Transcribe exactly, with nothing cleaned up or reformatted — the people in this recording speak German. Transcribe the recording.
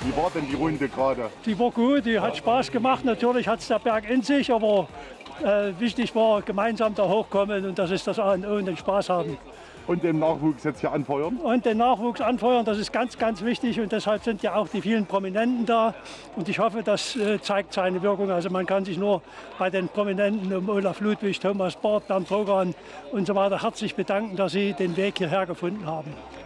Wie war denn die Runde gerade? Die war gut, die hat Spaß gemacht. Natürlich hat es der Berg in sich, aber äh, wichtig war gemeinsam da hochkommen und das ist das A und O und den Spaß haben. Und den Nachwuchs jetzt hier anfeuern? Und den Nachwuchs anfeuern, das ist ganz, ganz wichtig und deshalb sind ja auch die vielen Prominenten da. Und ich hoffe, das äh, zeigt seine Wirkung. Also man kann sich nur bei den Prominenten um Olaf Ludwig, Thomas Barth, Bernd Trogan und so weiter herzlich bedanken, dass sie den Weg hierher gefunden haben.